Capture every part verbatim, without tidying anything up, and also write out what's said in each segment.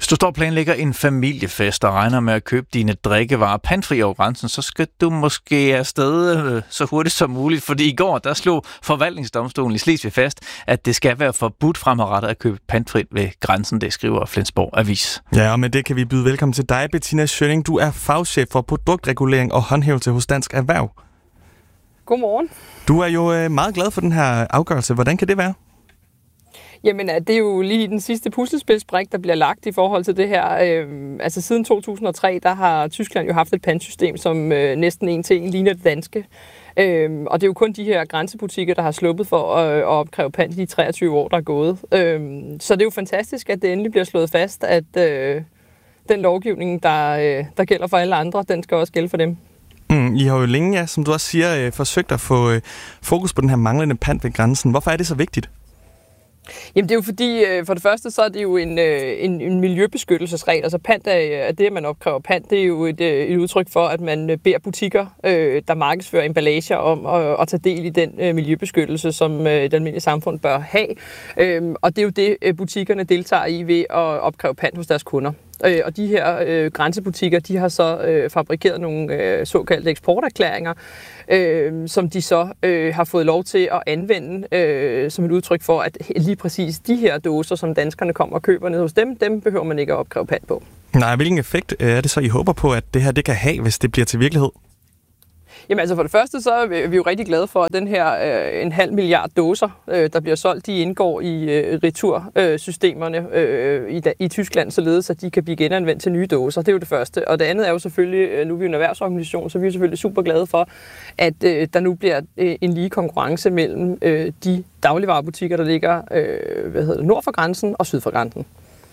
Hvis du står og planlægger en familiefest og regner med at købe dine drikkevarer pantfri over grænsen, så skal du måske afsted så hurtigt som muligt, fordi i går der slog forvaltningsdomstolen i Slesvig fast, at det skal være forbudt fremadrettet at købe pantfrit ved grænsen, det skriver Flensborg Avis. Ja, og med det kan vi byde velkommen til dig, Bettina Schønning. Du er fagchef for produktregulering og håndhævelse hos Dansk Erhverv. Godmorgen. Du er jo meget glad for den her afgørelse. Hvordan kan det være? Jamen, det er jo lige den sidste puslespilsbrik, der bliver lagt i forhold til det her. Øh, altså siden to tusind og tre, der har Tyskland jo haft et pantsystem, som øh, næsten en til en ligner det danske. Øh, og det er jo kun de her grænsebutikker, der har sluppet for at, at opkræve pant i de treogtyve år, der er gået. Øh, så det er jo fantastisk, at det endelig bliver slået fast, at øh, den lovgivning, der, øh, der gælder for alle andre, den skal også gælde for dem. Mm, I har jo længe, ja, som du også siger, øh, forsøgt at få øh, fokus på den her manglende pant ved grænsen. Hvorfor er det så vigtigt? Jamen det er jo fordi, for det første så er det jo en, en, en miljøbeskyttelsesregel. Altså pant er, at det, at man opkræver pant, det er jo et, et udtryk for, at man beder butikker, der markedsfører emballager om at, at tage del i den miljøbeskyttelse, som det almindelige samfund bør have. Og det er jo det, butikkerne deltager i ved at opkræve pant hos deres kunder. Og de her øh, grænsebutikker, de har så øh, fabrikeret nogle øh, såkaldte eksporterklæringer, øh, som de så øh, har fået lov til at anvende øh, som et udtryk for, at lige præcis de her dåser, som danskerne kommer og køber ned hos dem, dem behøver man ikke at opkræve pant på. Nej, hvilken effekt er det så, I håber på, at det her det kan have, hvis det bliver til virkelighed? Jamen altså for det første, så er vi jo rigtig glade for, at den her øh, en halv milliard dåser, øh, der bliver solgt, de indgår i øh, retursystemerne øh, i, i Tyskland, således at de kan blive genanvendt til nye dåser. Det er jo det første. Og det andet er jo selvfølgelig, nu er vi en erhvervsorganisation, så vi er selvfølgelig super glade for, at øh, der nu bliver øh, en lige konkurrence mellem øh, de dagligvarebutikker, der ligger øh, hvad hedder det, nord for grænsen og syd for grænsen.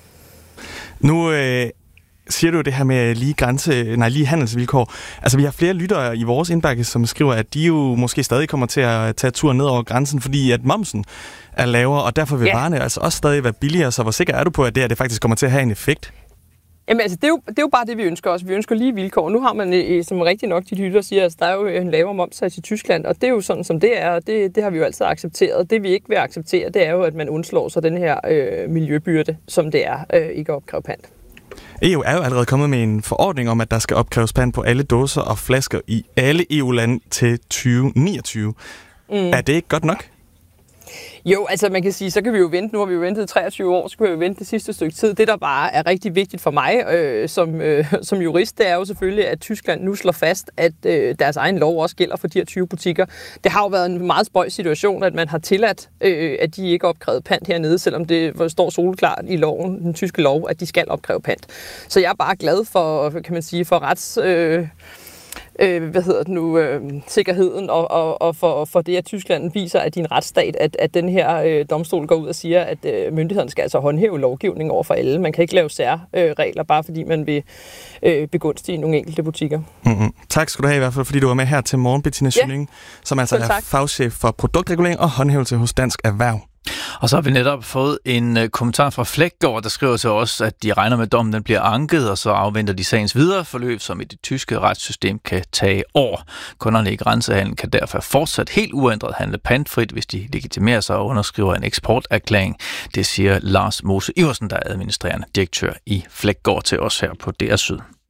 Nu øh siger du det her med lige grænse, nej, lige handelsvilkår. Altså, vi har flere lyttere i vores indbakke, som skriver, at de jo måske stadig kommer til at tage turen ned over grænsen, fordi at momsen er lavere, og derfor vil yeah. varerne altså også stadig være billigere. Så hvor sikker er du på, at det her det faktisk kommer til at have en effekt? Jamen altså, det er, jo, det er jo bare det, vi ønsker os. Vi ønsker lige vilkår. Nu har man, som rigtig nok de lytter siger, at der er jo en lavere momssats i Tyskland, og det er jo sådan, som det er, og det, det har vi jo altid accepteret. Det vi ikke vil acceptere, det er jo, at man undslår sig den her øh, miljøbyrde, som det er, øh, ikke at opkræve pant. E U er jo allerede kommet med en forordning om, at der skal opkræves pant på alle dåser og flasker i alle E U-lande til tyve niogtyve. Mm. Er det ikke godt nok? Jo, altså man kan sige, så kan vi jo vente. Nu har vi jo ventet treogtyve år, så kan vi jo vente det sidste stykke tid. Det, der bare er rigtig vigtigt for mig øh, som, øh, som jurist, det er jo selvfølgelig, at Tyskland nu slår fast, at øh, deres egen lov også gælder for de her tyve butikker. Det har jo været en meget spøjs situation, at man har tilladt, øh, at de ikke opkrævet pant hernede, selvom det står soleklart i loven, den tyske lov, at de skal opkræve pant. Så jeg er bare glad for, kan man sige, for rets... Øh, Øh, hvad hedder det nu, øh, sikkerheden, og, og, og for, for det, at Tyskland viser, at din retsstat, at, at den her øh, domstol går ud og siger, at øh, myndighederne skal altså håndhæve lovgivning over for alle. Man kan ikke lave særregler, øh, bare fordi man vil øh, begunstige nogle enkelte butikker. Mm-hmm. Tak skal du have i hvert fald, fordi du var med her til morgen, Bettina Schønning, ja. som altså er fagchef for produktregulering og håndhævelse hos Dansk Erhverv. Og så har vi netop fået en uh, kommentar fra Fleggaard, der skriver til os, at de regner med, at dommen den bliver anket, og så afventer de sagens videre forløb, som i det tyske retssystem kan tage år. Kunderne i grænsehandlen kan derfor fortsat helt uændret handle pantfrit, hvis de legitimerer sig og underskriver en eksporterklæring. Det siger Lars Mose Iversen, der er administrerende direktør i Fleggaard til os her på D R Syd.